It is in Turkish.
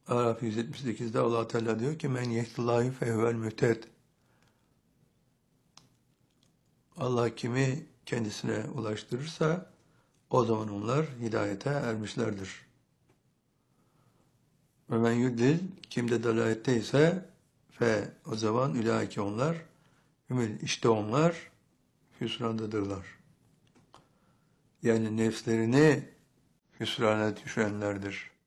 Araf 178'de Allah Teala diyor ki men yehdillahi fehvel mühted. Allah kimi kendisine ulaştırırsa o zaman onlar hidayete ermişlerdir. Ve men yudlil, kim de dalalette ise fe, o zaman ulaike onlar, işte onlar hüsrandadırlar. Yani nefslerini hüsrana düşürenlerdir.